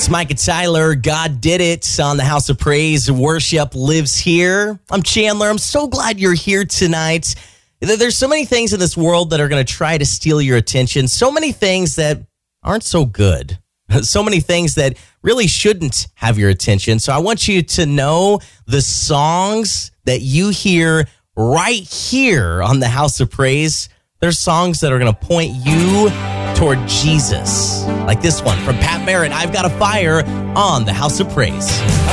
It's Micah Tyler. God did it on the House of Praise. Worship lives here. I'm Chandler. I'm so glad you're here tonight. There's so many things in this world that are going to try to steal your attention. So many things that aren't so good. So many things that really shouldn't have your attention. So I want you to know the songs that you hear right here on the House of Praise. There's songs that are going to point you toward Jesus. Like this one from Pat Barrett, I've Got a Fire on the House of Praise.